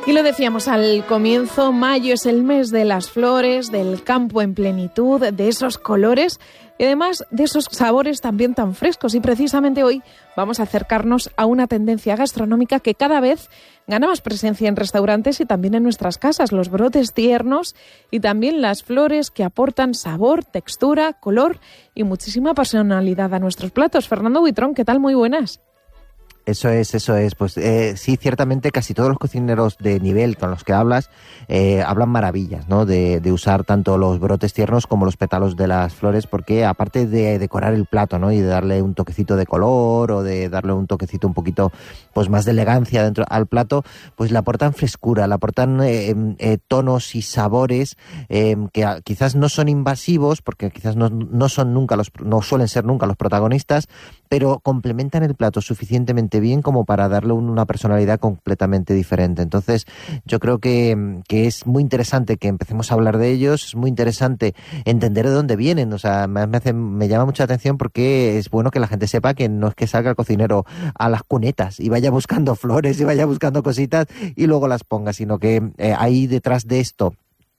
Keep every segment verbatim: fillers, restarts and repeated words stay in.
Y lo decíamos al comienzo, mayo es el mes de las flores, del campo en plenitud, de esos colores y además de esos sabores también tan frescos. Y precisamente hoy vamos a acercarnos a una tendencia gastronómica que cada vez gana más presencia en restaurantes y también en nuestras casas, los brotes tiernos y también las flores que aportan sabor, textura, color y muchísima personalidad a nuestros platos. Fernando Buitrón, ¿qué tal? Muy buenas. Eso es, eso es. Pues eh, sí, ciertamente casi todos los cocineros de nivel con los que hablas eh, hablan maravillas, ¿no? De, de usar tanto los brotes tiernos como los pétalos de las flores, porque aparte de decorar el plato, ¿no? Y de darle un toquecito de color o de darle un toquecito un poquito pues más de elegancia dentro al plato, pues le aportan frescura, le aportan eh, eh, tonos y sabores eh, que a, quizás no son invasivos, porque quizás no, no son nunca los, no suelen ser nunca los protagonistas, pero complementan el plato suficientemente bien como para darle una personalidad completamente diferente. Entonces, yo creo que, que es muy interesante que empecemos a hablar de ellos, es muy interesante entender de dónde vienen. O sea, me, me, hace, me llama mucha atención porque es bueno que la gente sepa que no es que salga el cocinero a las cunetas y vaya buscando flores y vaya buscando cositas y luego las ponga, sino que eh, hay detrás de esto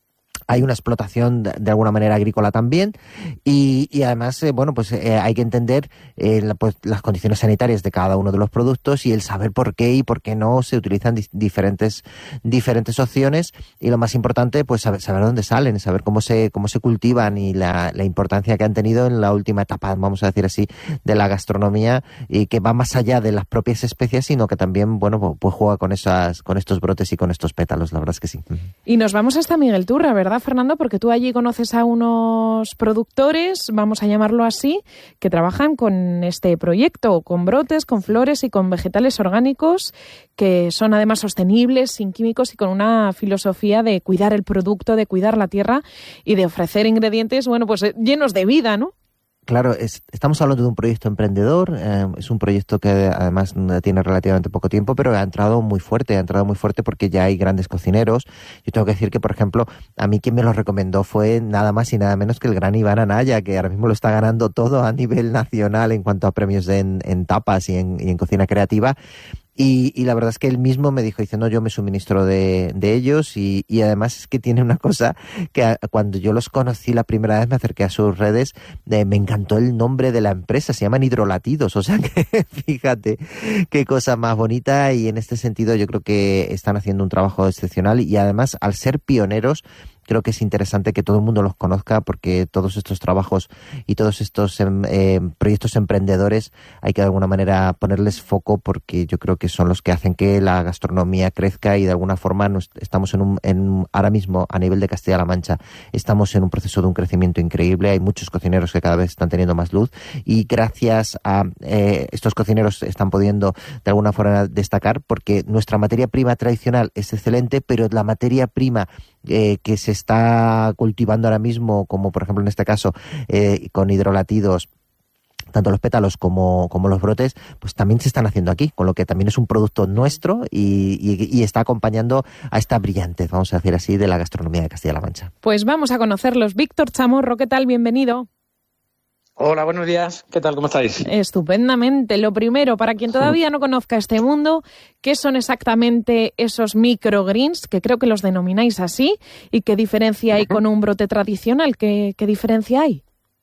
hay una explotación de, de alguna manera agrícola también y, y además, eh, bueno, pues eh, hay que entender eh, la, pues, las condiciones sanitarias de cada uno de los productos y el saber por qué y por qué no se utilizan di- diferentes diferentes opciones y lo más importante, pues saber, saber dónde salen, saber cómo se cómo se cultivan y la, la importancia que han tenido en la última etapa, vamos a decir así, de la gastronomía y que va más allá de las propias especias, sino que también, bueno, pues juega con esas con estos brotes y con estos pétalos, la verdad es que sí. Y nos vamos hasta Miguel Turra, ¿verdad, Fernando? Porque tú allí conoces a unos productores, vamos a llamarlo así, que trabajan con este proyecto, con brotes, con flores y con vegetales orgánicos, que son además sostenibles, sin químicos y con una filosofía de cuidar el producto, de cuidar la tierra y de ofrecer ingredientes, bueno, pues llenos de vida, ¿no? Claro, es, estamos hablando de un proyecto emprendedor, eh, es un proyecto que además tiene relativamente poco tiempo, pero ha entrado muy fuerte, ha entrado muy fuerte porque ya hay grandes cocineros. Yo tengo que decir que, por ejemplo, a mí quien me lo recomendó fue nada más y nada menos que el gran Iván Anaya, que ahora mismo lo está ganando todo a nivel nacional en cuanto a premios en, en tapas y en, y en cocina creativa. Y, y la verdad es que él mismo me dijo, dice, no, yo me suministro de, de ellos y, y además es que tiene una cosa que a, cuando yo los conocí la primera vez me acerqué a sus redes, eh, me encantó el nombre de la empresa, se llaman Hidrolatidos, o sea que fíjate qué cosa más bonita y en este sentido yo creo que están haciendo un trabajo excepcional y además al ser pioneros creo que es interesante que todo el mundo los conozca porque todos estos trabajos y todos estos eh, proyectos emprendedores hay que de alguna manera ponerles foco porque yo creo que son los que hacen que la gastronomía crezca y de alguna forma nos, estamos en un, en, ahora mismo a nivel de Castilla-La Mancha estamos en un proceso de un crecimiento increíble, hay muchos cocineros que cada vez están teniendo más luz y gracias a eh, estos cocineros están pudiendo de alguna forma destacar porque nuestra materia prima tradicional es excelente, pero la materia prima eh, que se está cultivando ahora mismo, como por ejemplo en este caso eh, con Hidrolatidos, tanto los pétalos como, como los brotes, pues también se están haciendo aquí, con lo que también es un producto nuestro y, y, y está acompañando a esta brillantez, vamos a decir así, de la gastronomía de Castilla-La Mancha. Pues vamos a conocerlos. Víctor Chamorro, ¿qué tal? Bienvenido. Hola, buenos días. ¿Qué tal? ¿Cómo estáis? Estupendamente. Lo primero, para quien todavía no conozca este mundo, ¿qué son exactamente esos microgreens, que creo que los denomináis así, y qué diferencia hay con un brote tradicional? ¿Qué, qué diferencia hay?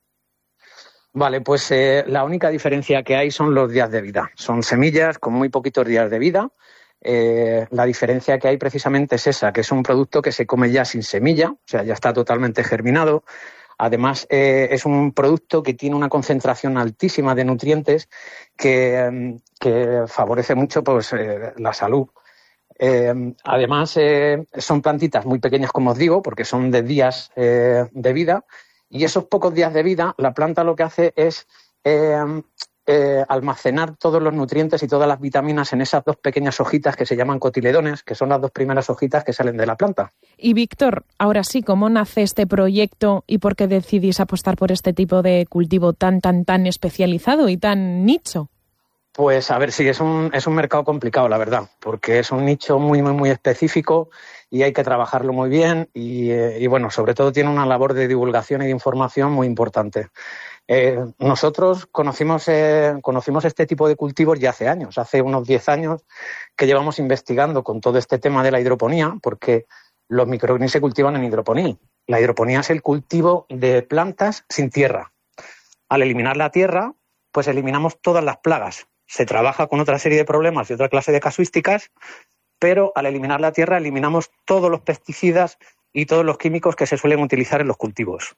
Vale, pues eh, la única diferencia que hay son los días de vida. Son semillas con muy poquitos días de vida. Eh, la diferencia que hay precisamente es esa, que es un producto que se come ya sin semilla, o sea, ya está totalmente germinado. Además, eh, es un producto que tiene una concentración altísima de nutrientes que, que favorece mucho pues, eh, la salud. Eh, además, eh, son plantitas muy pequeñas, como os digo, porque son de días eh, de vida. Y esos pocos días de vida, la planta lo que hace es eh, eh, almacenar todos los nutrientes y todas las vitaminas en esas dos pequeñas hojitas que se llaman cotiledones, que son las dos primeras hojitas que salen de la planta. Y Víctor, ahora sí, ¿cómo nace este proyecto y por qué decidís apostar por este tipo de cultivo tan, tan, tan especializado y tan nicho? Pues a ver, sí, es un, es un mercado complicado, la verdad, porque es un nicho muy, muy, muy específico y hay que trabajarlo muy bien y, eh, y bueno, sobre todo tiene una labor de divulgación y de información muy importante. Eh, nosotros conocimos, eh, conocimos este tipo de cultivos ya hace años, hace unos diez años que llevamos investigando con todo este tema de la hidroponía, porque los microgreens se cultivan en hidroponía. La hidroponía es el cultivo de plantas sin tierra. Al eliminar la tierra, pues eliminamos todas las plagas. Se trabaja con otra serie de problemas y otra clase de casuísticas, pero al eliminar la tierra eliminamos todos los pesticidas y todos los químicos que se suelen utilizar en los cultivos.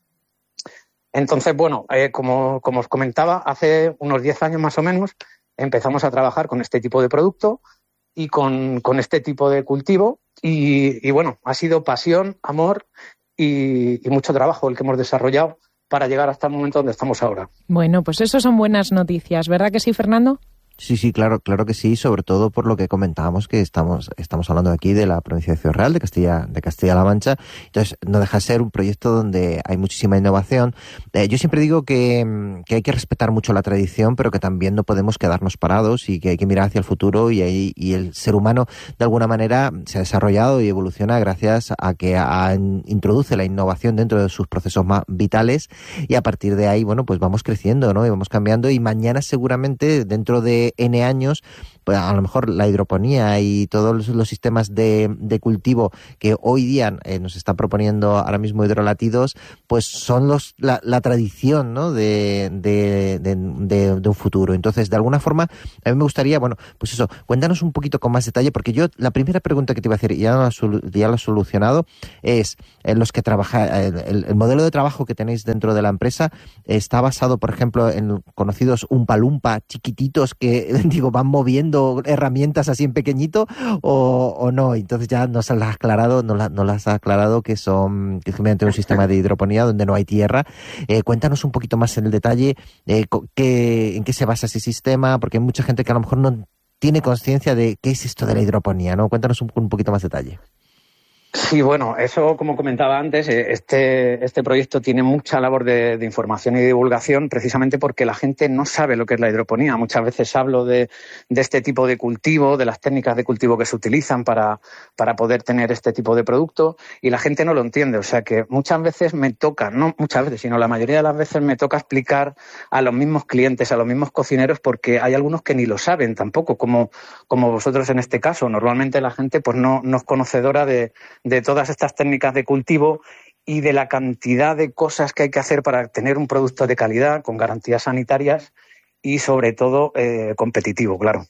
Entonces, bueno, eh, como, como os comentaba, hace unos diez años más o menos empezamos a trabajar con este tipo de producto y con, con este tipo de cultivo y, y bueno, ha sido pasión, amor y, y mucho trabajo el que hemos desarrollado para llegar hasta el momento donde estamos ahora. Bueno, pues eso son buenas noticias, ¿verdad que sí, Fernando? Sí, sí, claro, claro que sí, sobre todo por lo que comentábamos, que estamos estamos hablando aquí de la provincia de Ciudad Real, de Castilla de Castilla-La Mancha. Entonces, no deja de ser un proyecto donde hay muchísima innovación. Eh, yo siempre digo que, que hay que respetar mucho la tradición, pero que también no podemos quedarnos parados y que hay que mirar hacia el futuro y, y, y el ser humano, de alguna manera, se ha desarrollado y evoluciona gracias a que a, introduce la innovación dentro de sus procesos más vitales y a partir de ahí, bueno, pues vamos creciendo, ¿no? Y vamos cambiando y mañana seguramente, dentro de N años, pues a lo mejor la hidroponía y todos los, los sistemas de, de cultivo que hoy día eh, nos está proponiendo ahora mismo Hidrolatidos, pues son los la, la tradición, ¿no? de, de, de, de, de un futuro. Entonces, de alguna forma, a mí me gustaría, bueno, pues eso, cuéntanos un poquito con más detalle, porque yo, la primera pregunta que te iba a hacer, y ya lo has, ya lo has solucionado, es en los que trabaja, el, el modelo de trabajo que tenéis dentro de la empresa está basado, por ejemplo, en conocidos Oompa Loompa chiquititos que digo, van moviendo herramientas así en pequeñito o, o no. Entonces ya nos las has aclarado, nos, la, nos las has aclarado que son que es mediante un sistema de hidroponía donde no hay tierra. Eh, cuéntanos un poquito más en el detalle eh, qué, en qué se basa ese sistema, porque hay mucha gente que a lo mejor no tiene conciencia de qué es esto de la hidroponía, ¿no? Cuéntanos un, un poquito más detalle. Sí, bueno, eso como comentaba antes, este, este proyecto tiene mucha labor de, de información y divulgación precisamente porque la gente no sabe lo que es la hidroponía. Muchas veces hablo de, de este tipo de cultivo, de las técnicas de cultivo que se utilizan para, para poder tener este tipo de producto y la gente no lo entiende. O sea que muchas veces me toca, no muchas veces, sino la mayoría de las veces me toca explicar a los mismos clientes, a los mismos cocineros, porque hay algunos que ni lo saben tampoco, como, como vosotros en este caso. Normalmente la gente pues no, no es conocedora de de todas estas técnicas de cultivo y de la cantidad de cosas que hay que hacer para tener un producto de calidad, con garantías sanitarias y, sobre todo, eh, competitivo, claro.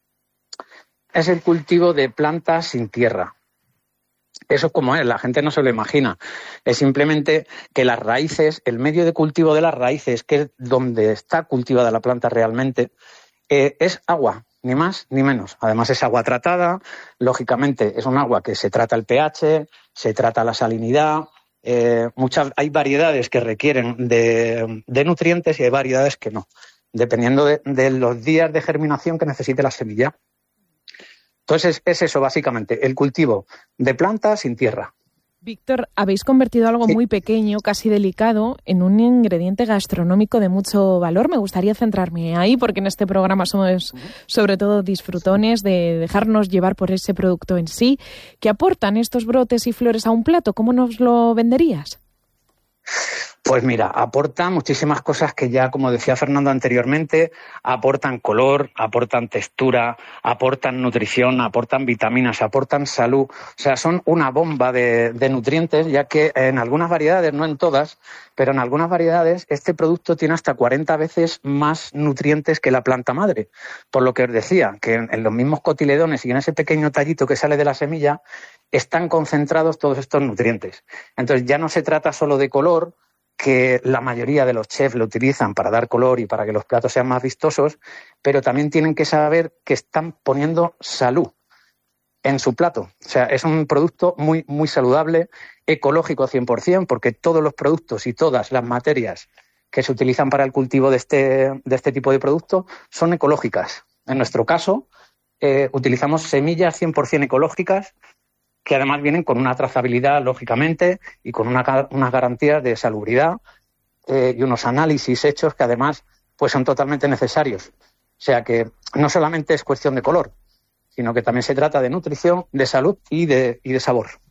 Es el cultivo de plantas sin tierra. Eso es como es, la gente no se lo imagina. Es simplemente que las raíces, el medio de cultivo de las raíces, que es donde está cultivada la planta realmente, eh, es agua. Ni más ni menos. Además es agua tratada, lógicamente es un agua que se trata el pH, se trata la salinidad, eh, muchas, hay variedades que requieren de, de nutrientes y hay variedades que no, dependiendo de, de los días de germinación que necesite la semilla. Entonces es, es eso básicamente, el cultivo de plantas sin tierra. Víctor, habéis convertido algo sí. muy pequeño, casi delicado, en un ingrediente gastronómico de mucho valor. Me gustaría centrarme ahí, porque en este programa somos sobre todo disfrutones de dejarnos llevar por ese producto en sí. ¿Qué aportan estos brotes y flores a un plato? ¿Cómo nos lo venderías? Pues mira, aporta muchísimas cosas que ya, como decía Fernando anteriormente, aportan color, aportan textura, aportan nutrición, aportan vitaminas, aportan salud. O sea, son una bomba de, de nutrientes, ya que en algunas variedades, no en todas, pero en algunas variedades este producto tiene hasta cuarenta veces más nutrientes que la planta madre. Por lo que os decía, que en, en los mismos cotiledones y en ese pequeño tallito que sale de la semilla están concentrados todos estos nutrientes. Entonces ya no se trata solo de color, que la mayoría de los chefs lo utilizan para dar color y para que los platos sean más vistosos, pero también tienen que saber que están poniendo salud en su plato. O sea, es un producto muy, muy saludable, ecológico cien por ciento, porque todos los productos y todas las materias que se utilizan para el cultivo de este, de este tipo de producto son ecológicas. En nuestro caso, eh, utilizamos semillas cien por ciento ecológicas, que además vienen con una trazabilidad, lógicamente, y con una, unas garantías de salubridad eh, y unos análisis hechos que además pues son totalmente necesarios. O sea que no solamente es cuestión de color, sino que también se trata de nutrición, de salud y de, y de sabor.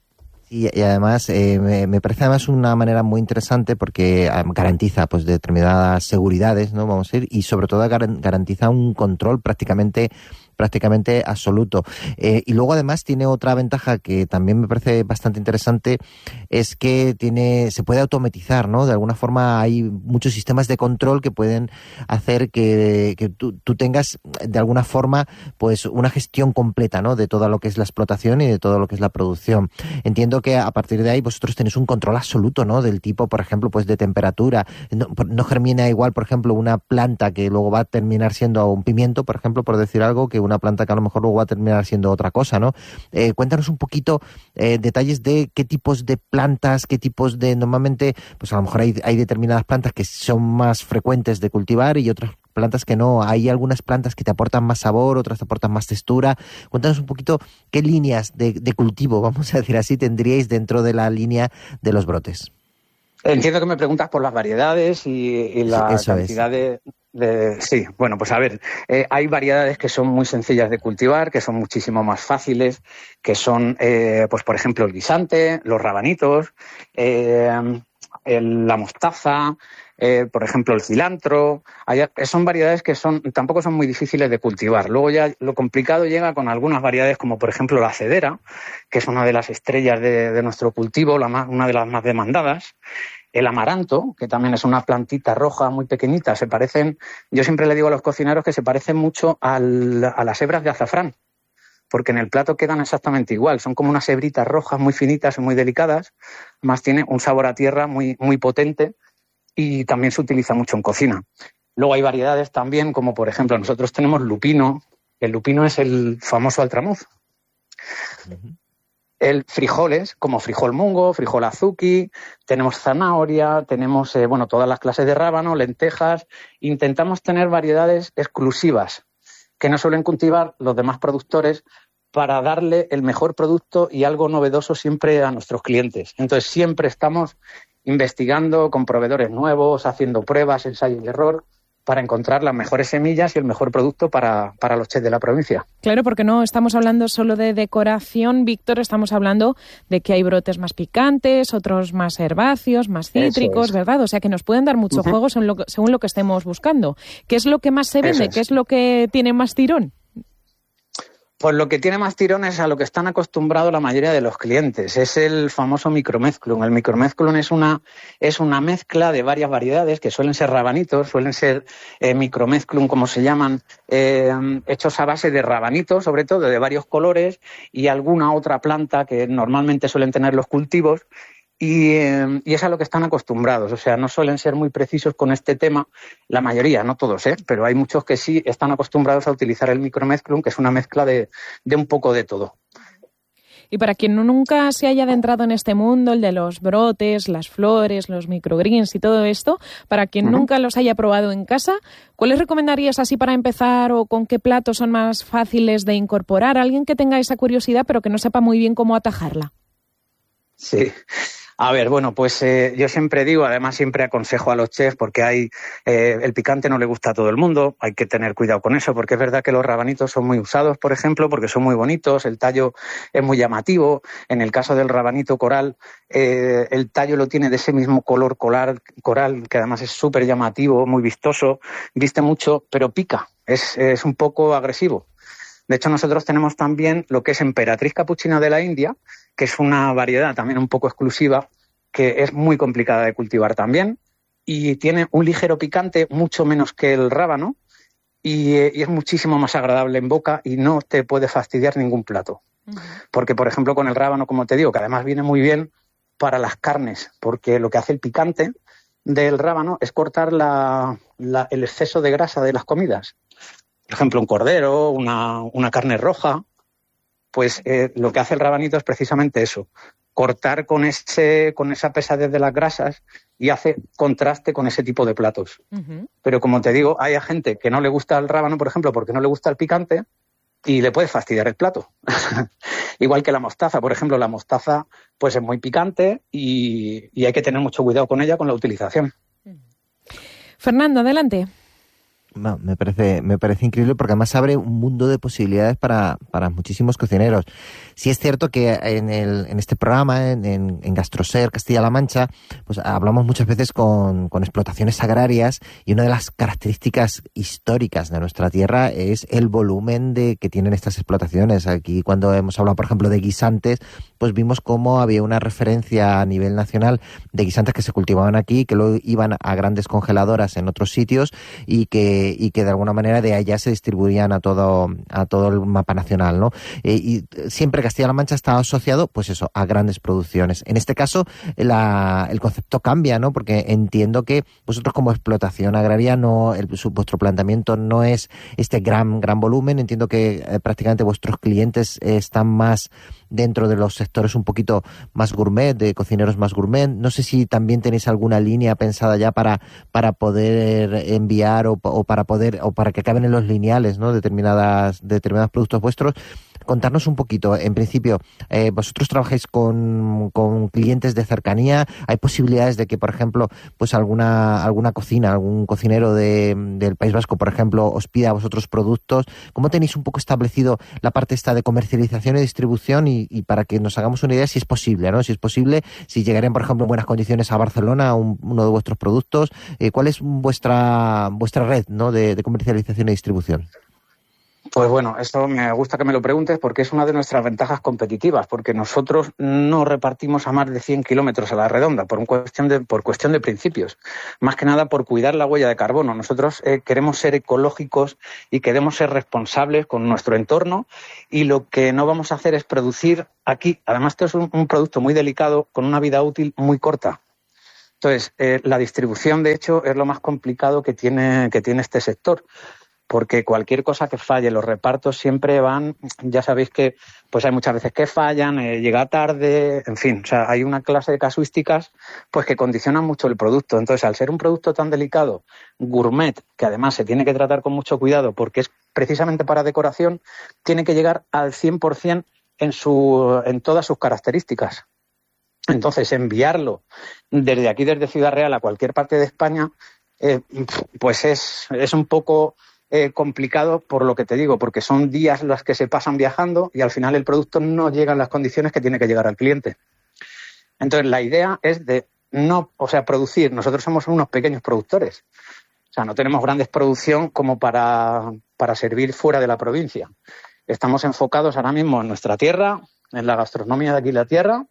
Y, y además eh, me, me parece además una manera muy interesante porque eh, garantiza pues determinadas seguridades, ¿no? Vamos a decir, y sobre todo gar- garantiza un control prácticamente prácticamente absoluto. Eh, y luego además tiene otra ventaja que también me parece bastante interesante, es que tiene se puede automatizar, ¿no? De alguna forma hay muchos sistemas de control que pueden hacer que, que tú, tú tengas de alguna forma pues una gestión completa, ¿no? De todo lo que es la explotación y de todo lo que es la producción. Entiendo que a partir de ahí vosotros tenéis un control absoluto, ¿no? Del tipo, por ejemplo, pues de temperatura. No, no germina igual, por ejemplo, una planta que luego va a terminar siendo un pimiento, por ejemplo, por decir algo, que una planta que a lo mejor luego va a terminar siendo otra cosa, ¿no? Eh, cuéntanos un poquito eh, detalles de qué tipos de plantas, qué tipos de... Normalmente, pues a lo mejor hay, hay determinadas plantas que son más frecuentes de cultivar y otras plantas que no. Hay algunas plantas que te aportan más sabor, otras te aportan más textura. Cuéntanos un poquito qué líneas de, de cultivo, vamos a decir así, tendríais dentro de la línea de los brotes. Entiendo que me preguntas por las variedades y, y la Eso cantidad es. de, de... Sí, bueno, pues a ver, eh, hay variedades que son muy sencillas de cultivar, que son muchísimo más fáciles, que son, eh, pues por ejemplo, el guisante, los rabanitos, eh, el, la mostaza, eh, por ejemplo, el cilantro. Hay, son variedades que son tampoco son muy difíciles de cultivar. Luego ya lo complicado llega con algunas variedades como, por ejemplo, la cedera, que es una de las estrellas de, de nuestro cultivo, la más, una de las más demandadas. El amaranto, que también es una plantita roja muy pequeñita, se parecen, yo siempre le digo a los cocineros que se parecen mucho al, a las hebras de azafrán, porque en el plato quedan exactamente igual, son como unas hebritas rojas muy finitas y muy delicadas, más tiene un sabor a tierra muy, muy potente y también se utiliza mucho en cocina. Luego hay variedades también, como por ejemplo nosotros tenemos lupino, el lupino es el famoso altramuz. Uh-huh. El frijoles, como frijol mungo, frijol azuki, tenemos zanahoria, tenemos eh, bueno todas las clases de rábano, lentejas. Intentamos tener variedades exclusivas que no suelen cultivar los demás productores para darle el mejor producto y algo novedoso siempre a nuestros clientes. Entonces siempre estamos investigando con proveedores nuevos, haciendo pruebas, ensayo y error, para encontrar las mejores semillas y el mejor producto para, para los chefs de la provincia. Claro, porque no estamos hablando solo de decoración, Víctor, estamos hablando de que hay brotes más picantes, otros más herbáceos, más cítricos, es. ¿verdad? O sea, que nos pueden dar mucho uh-huh. juego según lo, que, según lo que estemos buscando. ¿Qué es lo que más se vende? Es. ¿Qué es lo que tiene más tirón? Pues lo que tiene más tirón es a lo que están acostumbrados la mayoría de los clientes. Es el famoso micromezclun. El micromezclun es una, es una mezcla de varias variedades que suelen ser rabanitos, suelen ser eh, micromezclun, como se llaman, eh, hechos a base de rabanitos, sobre todo de varios colores, y alguna otra planta que normalmente suelen tener los cultivos. Y, eh, y es a lo que están acostumbrados, o sea, no suelen ser muy precisos con este tema, la mayoría, no todos, ¿eh? Pero hay muchos que sí están acostumbrados a utilizar el micromezclun, que es una mezcla de, de un poco de todo. Y para quien nunca se haya adentrado en este mundo, el de los brotes, las flores, los microgreens y todo esto, para quien uh-huh. nunca los haya probado en casa, ¿cuáles recomendarías así para empezar o con qué platos son más fáciles de incorporar? Alguien que tenga esa curiosidad pero que no sepa muy bien cómo atajarla. Sí. A ver, bueno, pues eh, yo siempre digo, además siempre aconsejo a los chefs porque hay eh, el picante no le gusta a todo el mundo, hay que tener cuidado con eso porque es verdad que los rabanitos son muy usados, por ejemplo, porque son muy bonitos, el tallo es muy llamativo. En el caso del rabanito coral, eh, el tallo lo tiene de ese mismo color coral, coral que además es súper llamativo, muy vistoso, viste mucho, pero pica, es, es un poco agresivo. De hecho, nosotros tenemos también lo que es emperatriz capuchina de la India, que es una variedad también un poco exclusiva, que es muy complicada de cultivar también, y tiene un ligero picante, mucho menos que el rábano, y, y es muchísimo más agradable en boca y no te puede fastidiar ningún plato. Uh-huh. Porque, por ejemplo, con el rábano, como te digo, que además viene muy bien para las carnes, porque lo que hace el picante del rábano es cortar la, la, el exceso de grasa de las comidas. Por ejemplo, un cordero, una, una carne roja, pues eh, lo que hace el rabanito es precisamente eso, cortar con ese, con esa pesadez de las grasas y hace contraste con ese tipo de platos. Uh-huh. Pero como te digo, hay a gente que no le gusta el rábano, por ejemplo, porque no le gusta el picante y le puede fastidiar el plato. Igual que la mostaza, por ejemplo, la mostaza pues es muy picante y, y hay que tener mucho cuidado con ella, con la utilización. Uh-huh. Fernando, adelante. No, me parece, me parece increíble porque además abre un mundo de posibilidades para, para muchísimos cocineros. Sí es cierto que en, el, en este programa, en, en, en GastroSer Castilla-La Mancha, pues hablamos muchas veces con, con explotaciones agrarias y una de las características históricas de nuestra tierra es el volumen de que tienen estas explotaciones. Aquí cuando hemos hablado, por ejemplo, de guisantes, pues vimos cómo había una referencia a nivel nacional de guisantes que se cultivaban aquí, que luego iban a grandes congeladoras en otros sitios y que y que de alguna manera de allá se distribuían a todo a todo el mapa nacional, ¿no? Eh, y siempre Castilla-La Mancha está asociado, pues eso, a grandes producciones. En este caso, la, el concepto cambia, ¿no? Porque entiendo que vosotros como explotación agraria, no el, su, vuestro planteamiento no es este gran gran volumen. Entiendo que eh, prácticamente vuestros clientes eh, están más dentro de los sectores un poquito más gourmet, de cocineros más gourmet. No sé si también tenéis alguna línea pensada ya para, para poder enviar o, o para poder o para que caben en los lineales, ¿no? Determinadas, determinados productos vuestros. Contarnos un poquito, en principio, eh, vosotros trabajáis con, con clientes de cercanía. ¿Hay posibilidades de que, por ejemplo, pues alguna alguna cocina, algún cocinero de, del País Vasco, por ejemplo, os pida a vosotros productos? ¿Cómo tenéis un poco establecido la parte esta de comercialización y distribución? Y, y para que nos hagamos una idea si es posible, ¿no? Si es posible, si llegarían, por ejemplo, en buenas condiciones a Barcelona un, uno de vuestros productos. Eh, ¿Cuál es vuestra vuestra red, ¿no? de, de comercialización y distribución? Pues bueno, esto me gusta que me lo preguntes porque es una de nuestras ventajas competitivas, porque nosotros no repartimos a más de cien kilómetros a la redonda por, un cuestión de, por cuestión de principios, más que nada por cuidar la huella de carbono. Nosotros eh, queremos ser ecológicos y queremos ser responsables con nuestro entorno y lo que no vamos a hacer es producir aquí. Además, esto es un, un producto muy delicado con una vida útil muy corta. Entonces, eh, la distribución, de hecho, es lo más complicado que tiene, que tiene este sector. Porque cualquier cosa que falle, los repartos siempre van, ya sabéis que pues hay muchas veces que fallan, eh, llega tarde, en fin, o sea, hay una clase de casuísticas pues que condicionan mucho el producto. Entonces, al ser un producto tan delicado, gourmet, que además se tiene que tratar con mucho cuidado porque es precisamente para decoración, tiene que llegar al cien por ciento en, su, en todas sus características. Entonces, enviarlo desde aquí, desde Ciudad Real, a cualquier parte de España, eh, pues es, es un poco... Eh, complicado por lo que te digo, porque son días los que se pasan viajando y al final el producto no llega en las condiciones que tiene que llegar al cliente. Entonces la idea es de no, o sea, producir. Nosotros somos unos pequeños productores, o sea, no tenemos grandes producción como para, para servir fuera de la provincia. Estamos enfocados ahora mismo en nuestra tierra, en la gastronomía de aquí de la tierra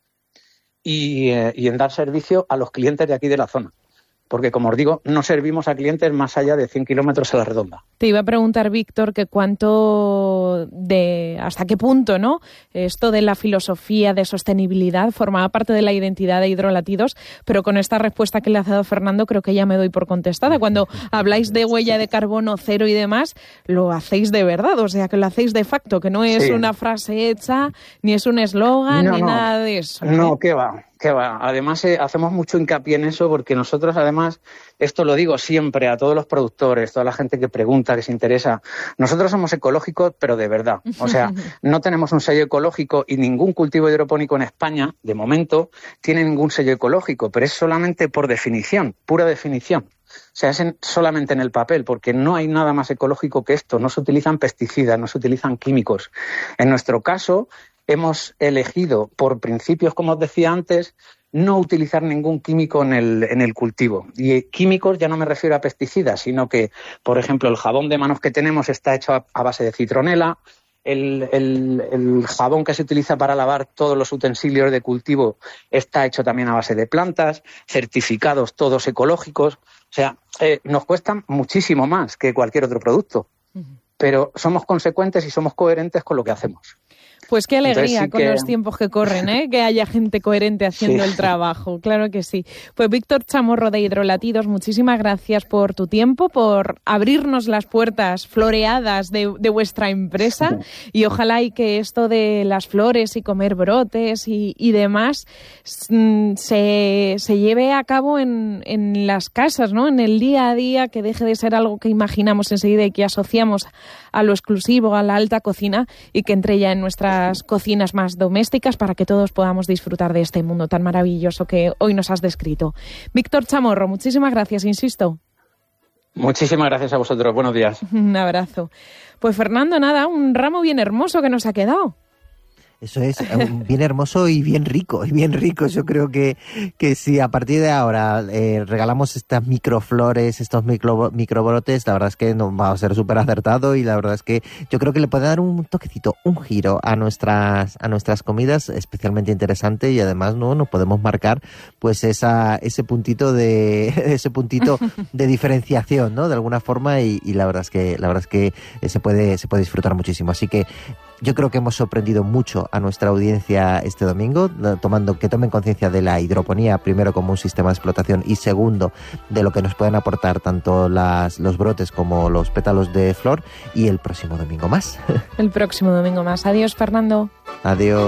y, eh, y en dar servicio a los clientes de aquí de la zona. Porque, como os digo, no servimos a clientes más allá de cien kilómetros a la redonda. Te iba a preguntar, Víctor, que cuánto de, hasta qué punto, ¿no? Esto de la filosofía de sostenibilidad formaba parte de la identidad de Hidrolatidos, pero con esta respuesta que le ha dado Fernando creo que ya me doy por contestada. Cuando habláis de huella de carbono cero y demás, lo hacéis de verdad, o sea, que lo hacéis de facto, que no es sí. una frase hecha, ni es un eslogan, no, ni no. nada de eso. ¿eh? No, qué va. Que va. Además, eh, hacemos mucho hincapié en eso porque nosotros, además, esto lo digo siempre a todos los productores, toda la gente que pregunta, que se interesa. Nosotros somos ecológicos, pero de verdad. O sea, no tenemos un sello ecológico y ningún cultivo hidropónico en España, de momento, tiene ningún sello ecológico, pero es solamente por definición, pura definición. O sea, es en, solamente en el papel, porque no hay nada más ecológico que esto. No se utilizan pesticidas, no se utilizan químicos. En nuestro caso, hemos elegido, por principios, como os decía antes, no utilizar ningún químico en el, en el cultivo. Y químicos ya no me refiero a pesticidas, sino que, por ejemplo, el jabón de manos que tenemos está hecho a, a base de citronela, el, el, el jabón que se utiliza para lavar todos los utensilios de cultivo está hecho también a base de plantas, certificados todos ecológicos. O sea, eh, nos cuestan muchísimo más que cualquier otro producto, uh-huh. pero somos consecuentes y somos coherentes con lo que hacemos. Pues qué alegría sí con que... los tiempos que corren, ¿eh? Que haya gente coherente haciendo sí. el trabajo, claro que sí. Pues Víctor Chamorro de Hidrolatidos, muchísimas gracias por tu tiempo, por abrirnos las puertas floreadas de, de vuestra empresa y ojalá y que esto de las flores y comer brotes y, y demás se, se lleve a cabo en, en las casas, ¿no? En el día a día, que deje de ser algo que imaginamos enseguida y que asociamos a lo exclusivo, a la alta cocina y que entre ya en nuestra cocinas más domésticas para que todos podamos disfrutar de este mundo tan maravilloso que hoy nos has descrito. Víctor Chamorro, muchísimas gracias, insisto. Muchísimas gracias a vosotros. Buenos días. Un abrazo. Pues Fernando, nada, un ramo bien hermoso que nos ha quedado. Eso es, bien hermoso y bien rico, y bien rico. Yo creo que, que si a partir de ahora eh, regalamos estas microflores, estos micro, microbrotes, la verdad es que nos va a ser súper acertado y la verdad es que yo creo que le puede dar un toquecito, un giro a nuestras a nuestras comidas especialmente interesante y además no nos podemos marcar pues esa ese puntito de ese puntito de diferenciación, ¿no? De alguna forma y, y la verdad es que la verdad es que se puede se puede disfrutar muchísimo. Así que yo creo que hemos sorprendido mucho a nuestra audiencia este domingo, tomando que tomen conciencia de la hidroponía, primero como un sistema de explotación y segundo de lo que nos pueden aportar tanto las, los brotes como los pétalos de flor y el próximo domingo más. El próximo domingo más. Adiós, Fernando. Adiós.